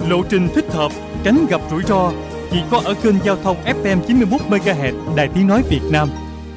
lộ trình thích hợp, tránh gặp rủi ro. Chỉ có ở kênh giao thông FM 91 MHz Đài Tiếng nói Việt Nam.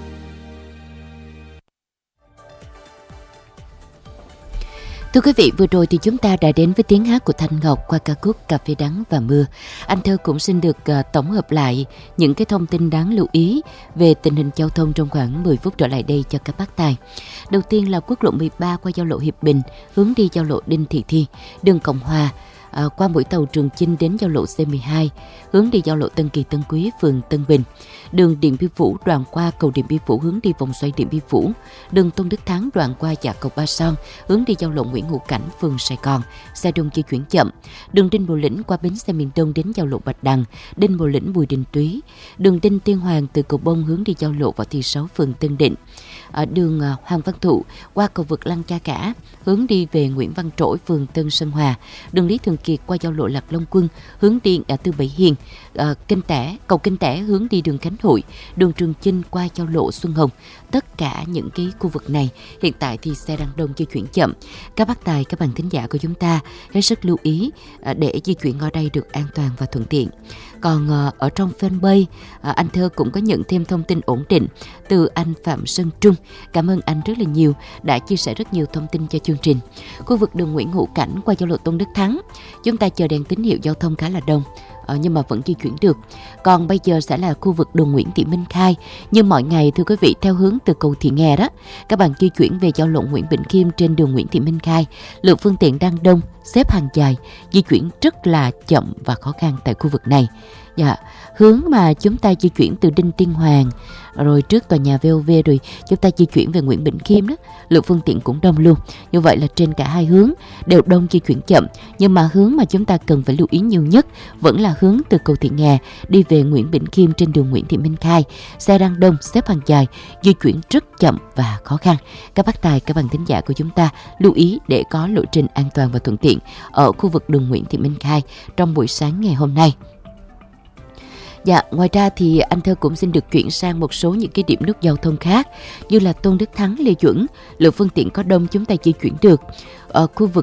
Thưa quý vị, vừa rồi thì chúng ta đã đến với tiếng hát của Thanh Ngọc qua ca khúc Cà phê đắng và mưa. Anh Thơ cũng xin được tổng hợp lại những cái thông tin đáng lưu ý về tình hình giao thông trong khoảng 10 phút trở lại đây cho các bác tài. Đầu tiên là quốc lộ 13 qua giao lộ Hiệp Bình, hướng đi giao lộ Đinh Thị Thi, đường Cộng Hòa, qua mũi tàu Trường Chinh đến giao lộ C12, hướng đi giao lộ Tân Kỳ Tân Quý, phường Tân Bình, đường Điện Biên Phủ đoạn qua cầu Điện Biên Phủ hướng đi vòng xoay Điện Biên Phủ, đường Tôn Đức Thắng đoạn qua Dạ Cầu Ba Son hướng đi giao lộ Nguyễn Hữu Cảnh, phường Sài Gòn, xe đông di chuyển chậm, đường Đinh Bộ Lĩnh qua bến xe miền Đông đến giao lộ Bạch Đằng, Đinh Bộ Lĩnh Bùi Đình Túy, đường Đinh Tiên Hoàng từ cầu Bông hướng đi giao lộ Võ Thị Sáu, phường Tân Định, đường Hoàng Văn Thụ qua cầu vượt Lăng Cha Cả hướng đi về Nguyễn Văn Trỗi, phường Tân Sơn Hòa, đường Lý Thường Kiệt qua giao lộ Lạc Long Quân hướng đi ngã tư Bảy Hiền, cầu Kinh Tẻ hướng đi đường Khánh Hội, đường Trường Chinh qua giao lộ Xuân Hồng. Tất cả những cái khu vực này hiện tại thì xe đang đông di chuyển chậm. Các bác tài, các bạn thính giả của chúng ta hết sức lưu ý để di chuyển ở đây được an toàn và thuận tiện. Còn ở trong fanpage, anh Thơ cũng có nhận thêm thông tin ổn định từ anh Phạm Sơn Trung. Cảm ơn anh rất là nhiều, đã chia sẻ rất nhiều thông tin cho chương trình. Khu vực đường Nguyễn Hữu Cảnh qua giao lộ Tôn Đức Thắng, chúng ta chờ đèn tín hiệu giao thông khá là đông, nhưng mà vẫn di chuyển được. Còn bây giờ sẽ là khu vực đường Nguyễn Thị Minh Khai. Như mọi ngày, thưa quý vị, theo hướng từ cầu Thị Nghè đó, các bạn di chuyển về giao lộ Nguyễn Bỉnh Khiêm trên đường Nguyễn Thị Minh Khai, lượng phương tiện đang đông, xếp hàng dài, di chuyển rất là chậm và khó khăn tại khu vực này. Hướng mà chúng ta di chuyển từ Đinh Tiên Hoàng rồi trước tòa nhà VOV rồi chúng ta di chuyển về Nguyễn Bỉnh Khiêm đó, lượng phương tiện cũng đông luôn. Như vậy là trên cả hai hướng đều đông, di chuyển chậm. Nhưng mà hướng mà chúng ta cần phải lưu ý nhiều nhất vẫn là hướng từ cầu Thị Nghè đi về Nguyễn Bỉnh Khiêm trên đường Nguyễn Thị Minh Khai. Xe đang đông, xếp hàng dài, di chuyển rất chậm và khó khăn. Các bác tài, các bạn thính giả của chúng ta lưu ý để có lộ trình an toàn và thuận tiện ở khu vực đường Nguyễn Thị Minh Khai trong buổi sáng ngày hôm nay. Ngoài ra thì anh Thơ cũng xin được chuyển sang một số những cái điểm nút giao thông khác như là Tôn Đức Thắng, Lê Duẩn, lượng phương tiện có đông chúng ta di chuyển được. Ở khu vực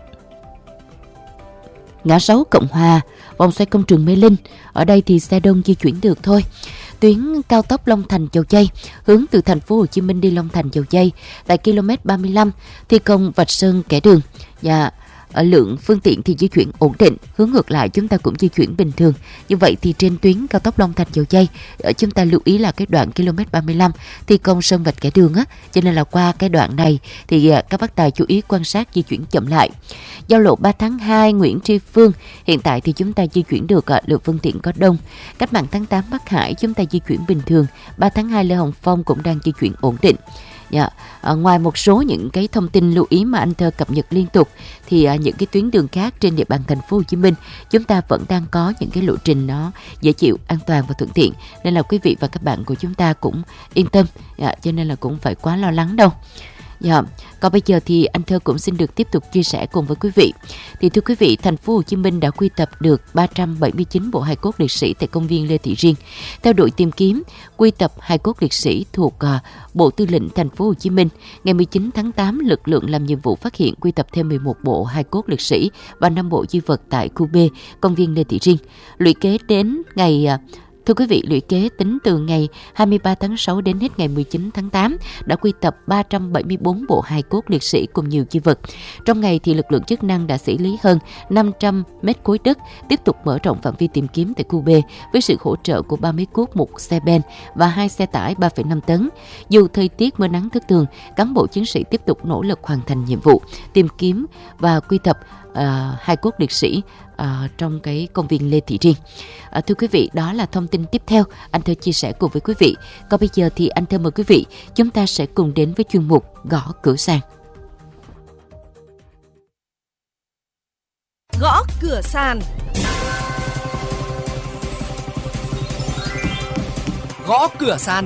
ngã 6 Cộng Hòa, vòng xoay công trường Mê Linh, ở đây thì xe đông di chuyển được thôi. Tuyến cao tốc Long Thành Dầu Giây hướng từ thành phố Hồ Chí Minh đi Long Thành Dầu Giây tại km 35 thi công vạch sơn kẻ đường. Lượng phương tiện thì di chuyển ổn định, hướng ngược lại chúng ta cũng di chuyển bình thường. Như vậy thì trên tuyến cao tốc Long Thành Dầu Giây chúng ta lưu ý là cái đoạn km 35 thi công sơn vạch kẻ đường á, cho nên là qua cái đoạn này thì các bác tài chú ý quan sát di chuyển chậm lại. Giao lộ 3 tháng 2 Nguyễn Tri Phương hiện tại thì chúng ta di chuyển được, lượng phương tiện có đông. Cách mạng tháng 8 Bắc Hải chúng ta di chuyển bình thường. 3 tháng 2 Lê Hồng Phong cũng đang di chuyển ổn định. Ngoài một số những cái thông tin lưu ý mà anh Thơ cập nhật liên tục thì những cái tuyến đường khác trên địa bàn thành phố Hồ Chí Minh chúng ta vẫn đang có những cái lộ trình nó dễ chịu, an toàn và thuận tiện, nên là quý vị và các bạn của chúng ta cũng yên tâm, cho nên là cũng phải quá lo lắng đâu. Còn bây giờ thì anh Thơ cũng xin được tiếp tục chia sẻ cùng với quý vị. Thì thưa quý vị, thành phố Hồ Chí Minh đã quy tập được 379 bộ hài cốt liệt sĩ tại công viên Lê Thị Riêng. Theo đội tìm kiếm quy tập hài cốt liệt sĩ thuộc Bộ Tư lệnh thành phố Hồ Chí Minh, ngày 19 tháng 8, lực lượng làm nhiệm vụ phát hiện quy tập thêm 11 bộ hài cốt liệt sĩ và 5 bộ di vật tại khu B công viên Lê Thị Riêng. Lũy kế đến ngày Thưa quý vị, lũy kế tính từ ngày 23 tháng 6 đến hết ngày 19 tháng 8 đã quy tập 374 bộ hài cốt liệt sĩ cùng nhiều di vật. Trong ngày thì lực lượng chức năng đã xử lý hơn 500 mét khối đất, tiếp tục mở rộng phạm vi tìm kiếm tại khu B với sự hỗ trợ của 3 máy cuốc, một xe ben và 2 xe tải 3,5 tấn. Dù thời tiết mưa nắng thất thường, cán bộ chiến sĩ tiếp tục nỗ lực hoàn thành nhiệm vụ tìm kiếm và quy tập hài cốt liệt sĩ trong cái công viên Lê Thị Riêng. Thưa quý vị, đó là thông tin tiếp theo anh Thơ chia sẻ cùng với quý vị. Còn bây giờ thì anh Thơ mời quý vị, chúng ta sẽ cùng đến với chuyên mục Gõ Cửa Sàn. Gõ Cửa Sàn. Gõ Cửa Sàn.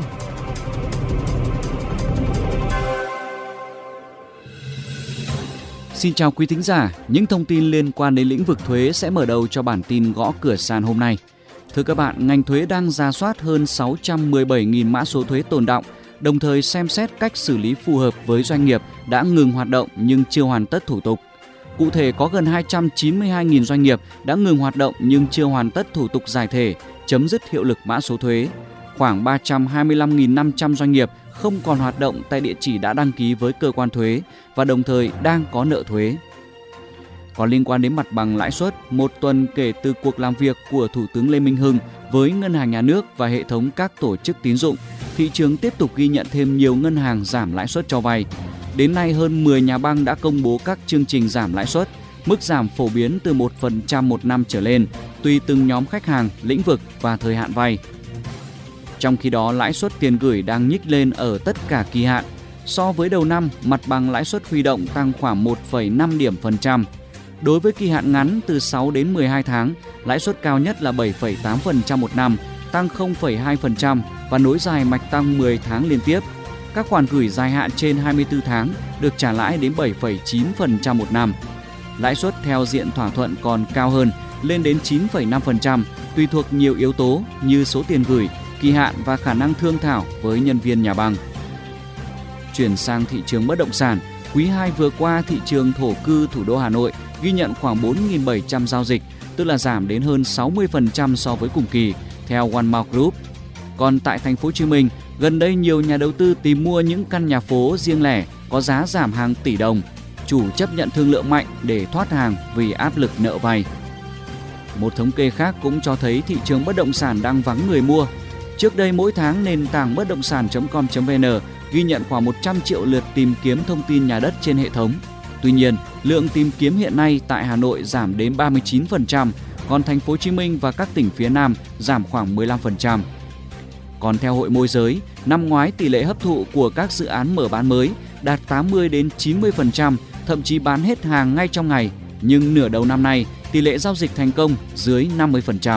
Xin chào quý thính giả, những thông tin liên quan đến lĩnh vực thuế sẽ mở đầu cho bản tin Gõ Cửa Sàn hôm nay. Thưa các bạn, ngành thuế đang rà soát hơn 617.000 mã số thuế tồn đọng, đồng thời xem xét cách xử lý phù hợp với doanh nghiệp đã ngừng hoạt động nhưng chưa hoàn tất thủ tục. Cụ thể có gần 292.000 doanh nghiệp đã ngừng hoạt động nhưng chưa hoàn tất thủ tục giải thể, chấm dứt hiệu lực mã số thuế. Khoảng 325.500 doanh nghiệp không còn hoạt động tại địa chỉ đã đăng ký với cơ quan thuế và đồng thời đang có nợ thuế. Còn liên quan đến mặt bằng lãi suất, một tuần kể từ cuộc làm việc của Thủ tướng Lê Minh Hưng với Ngân hàng Nhà nước và hệ thống các tổ chức tín dụng, thị trường tiếp tục ghi nhận thêm nhiều ngân hàng giảm lãi suất cho vay. Đến nay, hơn 10 nhà băng đã công bố các chương trình giảm lãi suất, mức giảm phổ biến từ 1% một năm trở lên, tùy từng nhóm khách hàng, lĩnh vực và thời hạn vay. Trong khi đó, lãi suất tiền gửi đang nhích lên ở tất cả kỳ hạn. So với đầu năm, mặt bằng lãi suất huy động tăng khoảng 1,5 điểm phần trăm. Đối với kỳ hạn ngắn từ 6 đến 12 tháng, lãi suất cao nhất là 7,8% một năm, tăng 0,2% và nối dài mạch tăng 10 tháng liên tiếp. Các khoản gửi dài hạn trên 24 tháng được trả lãi đến 7,9% một năm. Lãi suất theo diện thỏa thuận còn cao hơn, lên đến 9,5%, tùy thuộc nhiều yếu tố như số tiền gửi, kỳ hạn và khả năng thương thảo với nhân viên nhà băng. Chuyển sang thị trường bất động sản, quý 2 vừa qua thị trường thổ cư thủ đô Hà Nội ghi nhận khoảng 4.700 giao dịch, tức là giảm đến hơn 60% so với cùng kỳ, theo One Mall Group. Còn tại thành phố Hồ Chí Minh, gần đây nhiều nhà đầu tư tìm mua những căn nhà phố riêng lẻ có giá giảm hàng tỷ đồng. Chủ chấp nhận thương lượng mạnh để thoát hàng vì áp lực nợ vay. Một thống kê khác cũng cho thấy thị trường bất động sản đang vắng người mua. Trước đây mỗi tháng nền tảng bất động sản.com.vn ghi nhận khoảng 100 triệu lượt tìm kiếm thông tin nhà đất trên hệ thống. Tuy nhiên, lượng tìm kiếm hiện nay tại Hà Nội giảm đến 39%, còn thành phố Hồ Chí Minh và các tỉnh phía Nam giảm khoảng 15%. Còn theo Hội Môi giới, năm ngoái tỷ lệ hấp thụ của các dự án mở bán mới đạt 80 đến 90%, thậm chí bán hết hàng ngay trong ngày, nhưng nửa đầu năm nay, tỷ lệ giao dịch thành công dưới 50%.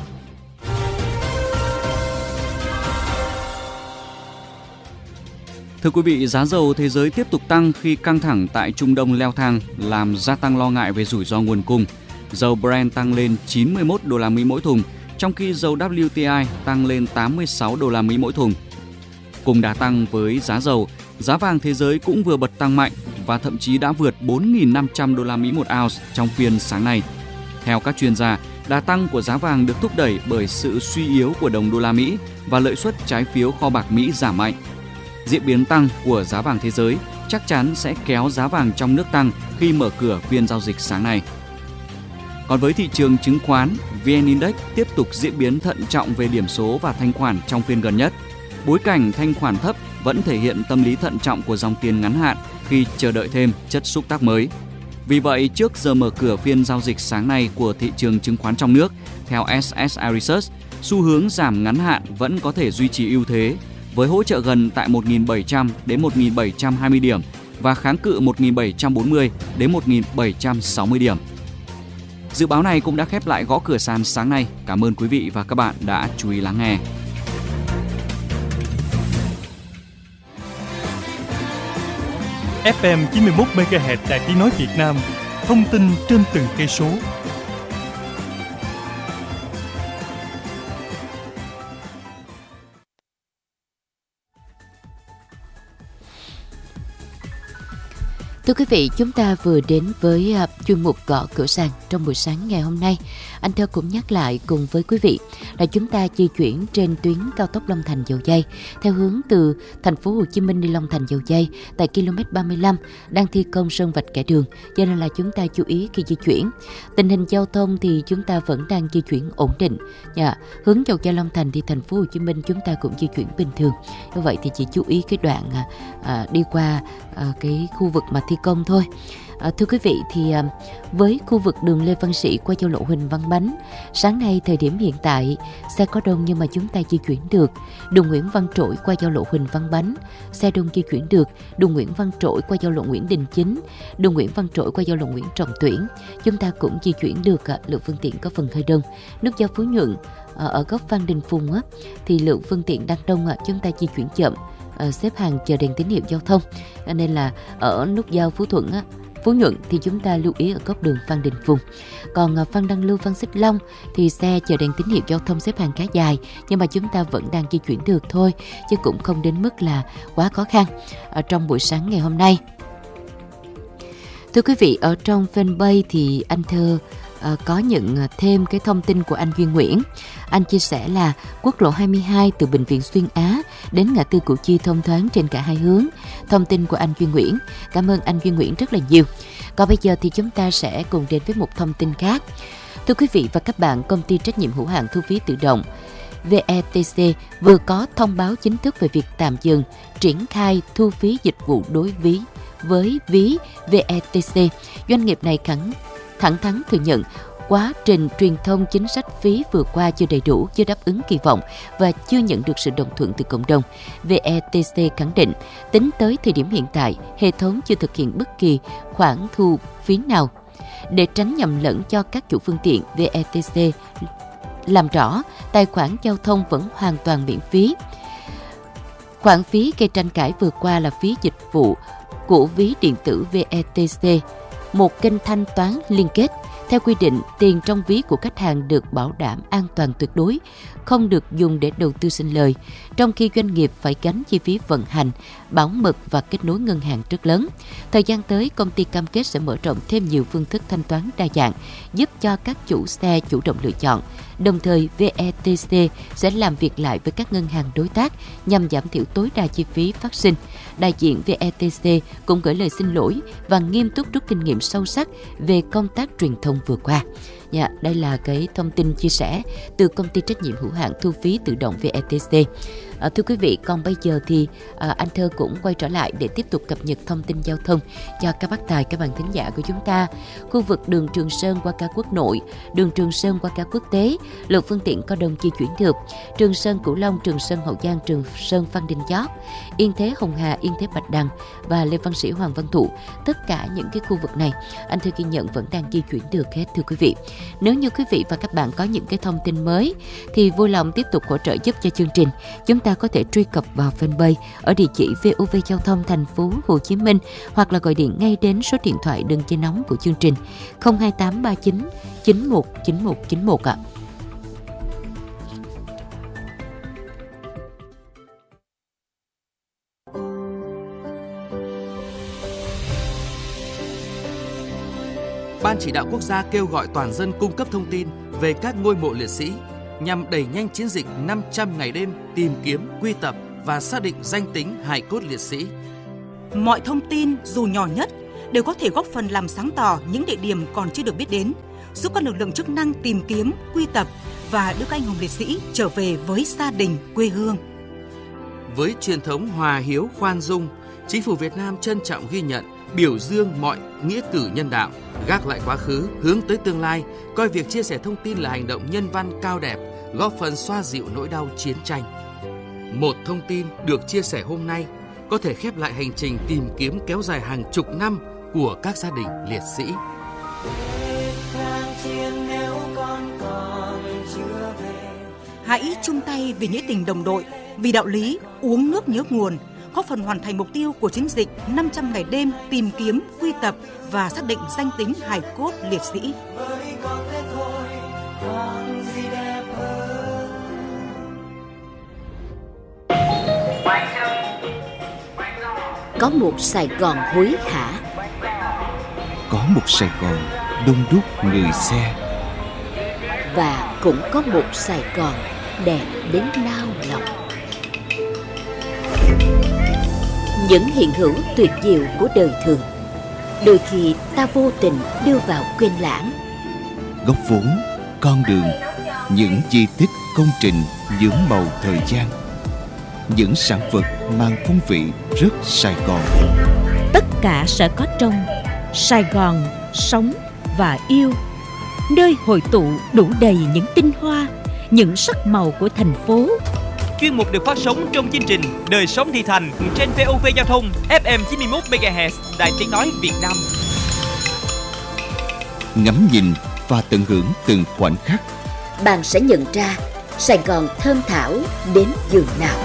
Thưa quý vị, giá dầu thế giới tiếp tục tăng khi căng thẳng tại Trung Đông leo thang, làm gia tăng lo ngại về rủi ro nguồn cung. Dầu Brent tăng lên 91 đô la Mỹ mỗi thùng, trong khi dầu WTI tăng lên 86 đô la Mỹ mỗi thùng. Cùng đà tăng với giá dầu, giá vàng thế giới cũng vừa bật tăng mạnh và thậm chí đã vượt 4.500 đô la Mỹ một ounce trong phiên sáng nay. Theo các chuyên gia, đà tăng của giá vàng được thúc đẩy bởi sự suy yếu của đồng đô la Mỹ và lợi suất trái phiếu kho bạc Mỹ giảm mạnh. Diễn biến tăng của giá vàng thế giới chắc chắn sẽ kéo giá vàng trong nước tăng khi mở cửa phiên giao dịch sáng nay. Còn với thị trường chứng khoán, VN Index tiếp tục diễn biến thận trọng về điểm số và thanh khoản trong phiên gần nhất. Bối cảnh thanh khoản thấp vẫn thể hiện tâm lý thận trọng của dòng tiền ngắn hạn khi chờ đợi thêm chất xúc tác mới. Vì vậy, trước giờ mở cửa phiên giao dịch sáng nay của thị trường chứng khoán trong nước, theo SSI Research, xu hướng giảm ngắn hạn vẫn có thể duy trì ưu thế, với hỗ trợ gần tại 1.700 đến 1.720 điểm và kháng cự 1.740 đến 1.760 điểm. Dự báo này cũng đã khép lại gõ cửa sàn sáng nay. Cảm ơn quý vị và các bạn đã chú ý lắng nghe. FM 91 MHz Đài Tiếng nói Việt Nam, thông tin trên từng cây số. Thưa quý vị, chúng ta vừa đến với chuyên mục gõ cửa sàn trong buổi sáng ngày hôm nay. Anh Thơ cũng nhắc lại cùng với quý vị là chúng ta di chuyển trên tuyến cao tốc Long Thành - Dầu Giây theo hướng từ thành phố Hồ Chí Minh đi Long Thành - Dầu Giây tại km 35 đang thi công sơn vạch kẻ đường, cho nên là chúng ta chú ý khi di chuyển. Tình hình giao thông thì chúng ta vẫn đang di chuyển ổn định. Hướng Dầu Giây Long Thành đi thành phố Hồ Chí Minh chúng ta cũng di chuyển bình thường. Như vậy thì chỉ chú ý cái đoạn đi qua cái khu vực mà thi công thôi. Thưa quý vị, thì với khu vực đường Lê Văn Sĩ qua giao lộ Huỳnh Văn Bánh, sáng nay thời điểm hiện tại xe có đông nhưng mà chúng ta di chuyển được. Đường Nguyễn Văn Trỗi qua giao lộ Huỳnh Văn Bánh, xe đông di chuyển được. Đường Nguyễn Văn Trỗi qua giao lộ Nguyễn Đình Chính, đường Nguyễn Văn Trỗi qua giao lộ Nguyễn Trọng Tuyển, chúng ta cũng di chuyển được. Lượng phương tiện có phần hơi đông. Nút giao Phú Nhuận ở góc Phan Đình Phùng thì lượng phương tiện đang đông, chúng ta di chuyển chậm, xếp hàng chờ đèn tín hiệu giao thông. Nên là ở nút giao Phú Thuận Phú Nhuận thì chúng ta lưu ý ở góc đường Phan Đình Phùng. Còn Phan Đăng Lưu, Phan Xích Long thì xe chờ đèn tín hiệu giao thông xếp hàng khá dài, nhưng mà chúng ta vẫn đang di chuyển được thôi, chứ cũng không đến mức là quá khó khăn trong buổi sáng ngày hôm nay. Thưa quý vị, ở trong fanpage thì anh Thơ có nhận thêm cái thông tin của anh Duy Nguyễn. Anh chia sẻ là quốc lộ 22 từ Bệnh viện Xuyên Á đến ngã tư Củ Chi thông thoáng trên cả hai hướng. Thông tin của anh Duy Nguyễn. Cảm ơn anh Duy Nguyễn rất là nhiều. Còn bây giờ thì chúng ta sẽ cùng đến với một thông tin khác. Thưa quý vị và các bạn, công ty trách nhiệm hữu hạn thu phí tự động VETC vừa có thông báo chính thức về việc tạm dừng triển khai thu phí dịch vụ đối với ví VETC. Doanh nghiệp này thẳng thắn thừa nhận quá trình truyền thông chính sách phí vừa qua chưa đầy đủ, chưa đáp ứng kỳ vọng và chưa nhận được sự đồng thuận từ cộng đồng. VETC khẳng định, tính tới thời điểm hiện tại, hệ thống chưa thực hiện bất kỳ khoản thu phí nào. Để tránh nhầm lẫn cho các chủ phương tiện, VETC làm rõ tài khoản giao thông vẫn hoàn toàn miễn phí. Khoản phí gây tranh cãi vừa qua là phí dịch vụ của ví điện tử VETC, một kênh thanh toán liên kết. Theo quy định, tiền trong ví của khách hàng được bảo đảm an toàn tuyệt đối, không được dùng để đầu tư sinh lời, trong khi doanh nghiệp phải gánh chi phí vận hành, bảo mật và kết nối ngân hàng rất lớn. Thời gian tới, công ty cam kết sẽ mở rộng thêm nhiều phương thức thanh toán đa dạng, giúp cho các chủ xe chủ động lựa chọn. Đồng thời, VETC sẽ làm việc lại với các ngân hàng đối tác nhằm giảm thiểu tối đa chi phí phát sinh. Đại diện VETC cũng gửi lời xin lỗi và nghiêm túc rút kinh nghiệm sâu sắc về công tác truyền thông vừa qua. Đây là cái thông tin chia sẻ từ công ty trách nhiệm hữu hạn thu phí tự động VETC. Thưa quý vị, còn bây giờ thì anh Thơ cũng quay trở lại để tiếp tục cập nhật thông tin giao thông cho các bác tài, các bạn thính giả của chúng ta. Khu vực đường Trường Sơn qua ga Quốc Nội, đường Trường Sơn qua ga Quốc tế, lượng phương tiện có đông di chuyển được. Trường Sơn Cửu Long, Trường Sơn Hậu Giang, Trường Sơn Phan Đình Giót, Yên Thế Hồng Hà, Yên Thế Bạch Đằng và Lê Văn Sĩ Hoàng Văn Thụ. Tất cả những cái khu vực này anh Thơ ghi nhận vẫn đang di chuyển được hết, thưa quý vị. Nếu như quý vị và các bạn có những cái thông tin mới thì vui lòng tiếp tục hỗ trợ giúp cho chương trình. Chúng ta có thể truy cập vào fanpage ở địa chỉ VOV Giao thông thành phố Hồ Chí Minh hoặc là gọi điện ngay đến số điện thoại đường dây nóng của chương trình 02839 919191 ạ. Ban Chỉ đạo Quốc gia kêu gọi toàn dân cung cấp thông tin về các ngôi mộ liệt sĩ nhằm đẩy nhanh chiến dịch 500 ngày đêm tìm kiếm, quy tập và xác định danh tính hài cốt liệt sĩ. Mọi thông tin dù nhỏ nhất đều có thể góp phần làm sáng tỏ những địa điểm còn chưa được biết đến, giúp các lực lượng chức năng tìm kiếm, quy tập và đưa các anh hùng liệt sĩ trở về với gia đình, quê hương. Với truyền thống hòa hiếu khoan dung, Chính phủ Việt Nam trân trọng ghi nhận, biểu dương mọi nghĩa cử nhân đạo, gác lại quá khứ, hướng tới tương lai, coi việc chia sẻ thông tin là hành động nhân văn cao đẹp, góp phần xoa dịu nỗi đau chiến tranh. Một thông tin được chia sẻ hôm nay có thể khép lại hành trình tìm kiếm kéo dài hàng chục năm của các gia đình liệt sĩ. Hãy chung tay vì nghĩa tình đồng đội, vì đạo lý uống nước nhớ nguồn, góp phần hoàn thành mục tiêu của chiến dịch 500 ngày đêm tìm kiếm, quy tập và xác định danh tính hài cốt liệt sĩ. Có một Sài Gòn hối hả, có một Sài Gòn đông đúc người xe, và cũng có một Sài Gòn đẹp đến nao lòng. Những hiện hữu tuyệt diệu của đời thường, đôi khi ta vô tình đưa vào quên lãng. Góc phố, con đường, những di tích công trình nhuốm màu thời gian, những sản vật mang phong vị rất Sài Gòn. Tất cả sẽ có trong Sài Gòn sống và yêu, nơi hội tụ đủ đầy những tinh hoa, những sắc màu của thành phố. Chuyên mục được phát sóng trong chương trình Đời sống thị thành trên VOV Giao thông FM 91 MHz Đài Tiếng nói Việt Nam. Ngắm nhìn và tận hưởng từng khoảnh khắc, Bạn sẽ nhận ra Sài Gòn thơm thảo đến giường nào.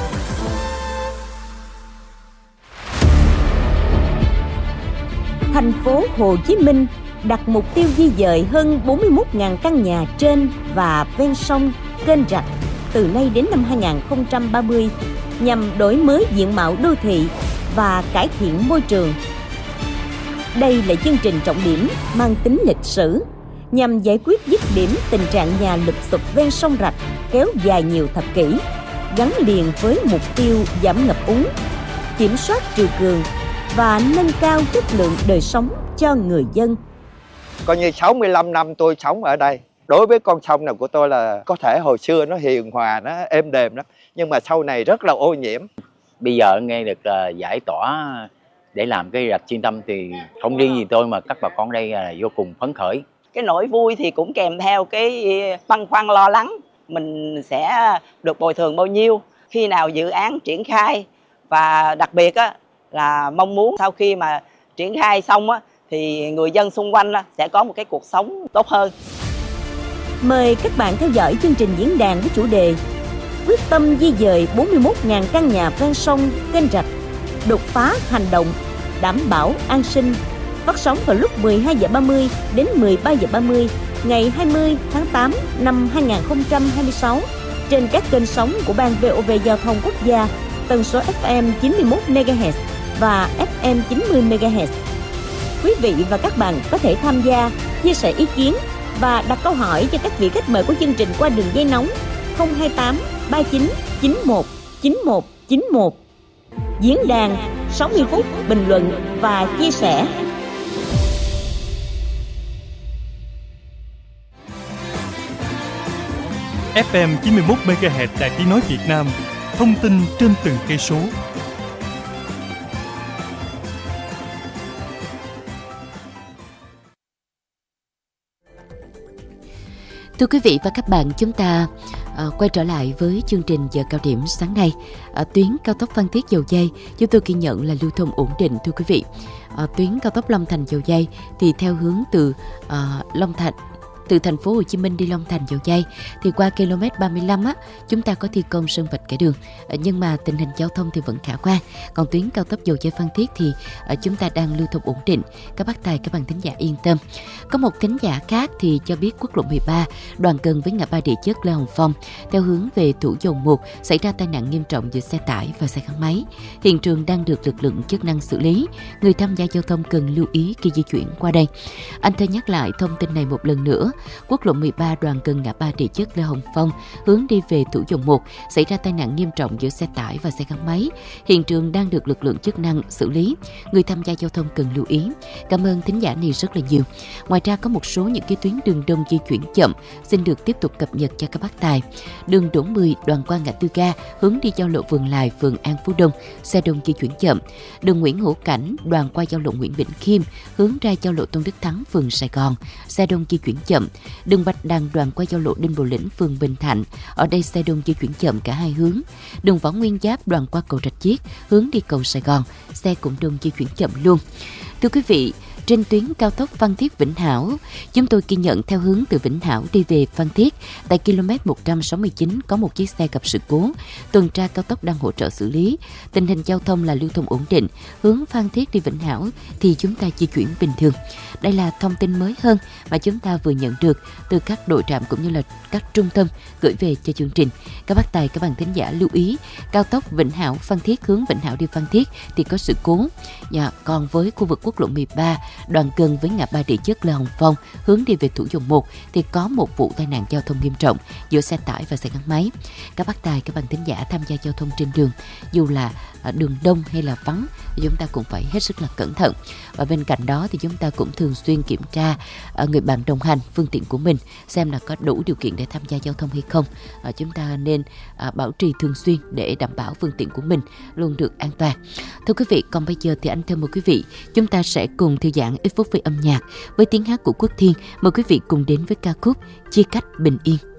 Thành phố Hồ Chí Minh đặt mục tiêu di dời hơn 41.000 căn nhà trên và ven sông, kênh rạch từ nay đến năm 2030 nhằm đổi mới diện mạo đô thị và cải thiện môi trường. Đây là chương trình trọng điểm mang tính lịch sử nhằm giải quyết dứt điểm tình trạng nhà lụp xụp ven sông rạch kéo dài nhiều thập kỷ, gắn liền với mục tiêu giảm ngập úng, kiểm soát triều cường và nâng cao chất lượng đời sống cho người dân. Coi như 65 năm tôi sống ở đây. Đối với con sông này của tôi là có thể hồi xưa nó hiền hòa, nó êm đềm lắm, nhưng mà sau này rất là ô nhiễm. Bây giờ nghe được giải tỏa để làm cái rạch Xuyên Tâm thì không riêng gì tôi mà các bà con đây là vô cùng phấn khởi. Cái nỗi vui thì cũng kèm theo cái băn khoăn lo lắng, mình sẽ được bồi thường bao nhiêu, khi nào dự án triển khai, và đặc biệt là mong muốn sau khi mà triển khai xong thì người dân xung quanh sẽ có một cái cuộc sống tốt hơn. Mời các bạn theo dõi chương trình diễn đàn với chủ đề quyết tâm di dời 41.000 căn nhà ven sông, kênh rạch, đột phá hành động, đảm bảo an sinh, phát sóng vào lúc 12:30 đến 13:30 ngày 20 tháng 8 năm 2026 trên các kênh sóng của Ban VOV Giao thông Quốc gia, tần số FM 91 MHz và FM 90 MHz. Quý vị và các bạn có thể tham gia, chia sẻ ý kiến và đặt câu hỏi cho các vị khách mời của chương trình qua đường dây nóng 028 39 91 91 91. Diễn đàn 60 phút bình luận và chia sẻ. FM 91 MHz Đài Tiếng nói Việt Nam, thông tin trên từng cây số. Thưa quý vị và các bạn, chúng ta quay trở lại với chương trình giờ cao điểm sáng nay. Tuyến cao tốc Phan Thiết - Dầu Giây chúng tôi ghi nhận là lưu thông ổn định. Thưa quý vị, tuyến cao tốc Long Thành - Dầu Giây thì theo hướng từ Long Thành, từ thành phố Hồ Chí Minh đi Long Thành - Dầu Giây thì qua km 35 chúng ta có thi công sơn vạch kẻ đường, nhưng mà tình hình giao thông thì vẫn khả quan. Còn tuyến cao tốc Dầu Giây - Phan Thiết thì chúng ta đang lưu thông ổn định. Các bác tài, các bạn thính giả yên tâm. Có một thính giả khác thì cho biết quốc lộ 13 đoạn gần với ngã ba địa chất Lê Hồng Phong theo hướng về Thủ Dầu Một xảy ra tai nạn nghiêm trọng giữa xe tải và xe gắn máy. Hiện trường đang được lực lượng chức năng xử lý. Người tham gia giao thông cần lưu ý khi di chuyển qua đây. Anh thơ nhắc lại thông tin này một lần nữa. Quốc lộ 13 đoạn gần ngã ba địa chất Lê Hồng Phong hướng đi về Thủ Dầu Một xảy ra tai nạn nghiêm trọng giữa xe tải và xe gắn máy. Hiện trường đang được lực lượng chức năng xử lý. Người tham gia giao thông cần lưu ý. Cảm ơn thính giả này rất là nhiều. Ngoài ra có một số những cái tuyến đường đông di chuyển chậm xin được tiếp tục cập nhật cho các bác tài. Đường Đỗ Mười đoạn qua ngã tư ga hướng đi giao lộ Vườn Lài, phường An Phú Đông, xe đông di chuyển chậm. Đường Nguyễn Hữu Cảnh đoạn qua giao lộ Nguyễn Bỉnh Khiêm hướng ra giao lộ Tôn Đức Thắng, phường Sài Gòn, xe đông di chuyển chậm. Đường Bạch Đằng đoạn qua giao lộ Đinh Bộ Lĩnh, phường Bình Thạnh, ở đây xe đông di chuyển chậm cả hai hướng. Đường Võ Nguyên Giáp đoạn qua cầu Rạch Chiếc hướng đi cầu Sài Gòn, xe cũng đông di chuyển chậm luôn. Thưa quý vị, trên tuyến cao tốc Phan Thiết - Vĩnh Hảo, chúng tôi ghi nhận theo hướng từ Vĩnh Hảo đi về Phan Thiết, tại km 169 có một chiếc xe gặp sự cố, tuần tra cao tốc đang hỗ trợ xử lý. Tình hình giao thông là lưu thông ổn định, hướng Phan Thiết đi Vĩnh Hảo thì chúng ta di chuyển bình thường. Đây là thông tin mới hơn mà chúng ta vừa nhận được từ các đội trạm cũng như là các trung tâm gửi về cho chương trình. Các bác tài, các bạn thính giả lưu ý, cao tốc Vĩnh Hảo Phan Thiết hướng Vĩnh Hảo đi Phan Thiết thì có sự cố. Còn với khu vực quốc lộ 13 đoạn gần với ngã ba địa chất Lê Hồng Phong hướng đi về Thủ Dầu Một thì có một vụ tai nạn giao thông nghiêm trọng giữa xe tải và xe gắn máy. Các bác tài, các bạn thính giả tham gia giao thông trên đường, dù là đường đông hay là vắng, chúng ta cũng phải hết sức là cẩn thận. Và bên cạnh đó thì chúng ta cũng thường xuyên kiểm tra người bạn đồng hành, phương tiện của mình xem là có đủ điều kiện để tham gia giao thông hay không. Chúng ta nên bảo trì thường xuyên để đảm bảo phương tiện của mình luôn được an toàn. Thưa quý vị, còn bây giờ thì anh thưa mời quý vị, chúng ta sẽ cùng thư giãn ít phút với âm nhạc với tiếng hát của Quốc Thiên. Mời quý vị cùng đến với ca khúc Chia Cách Bình Yên.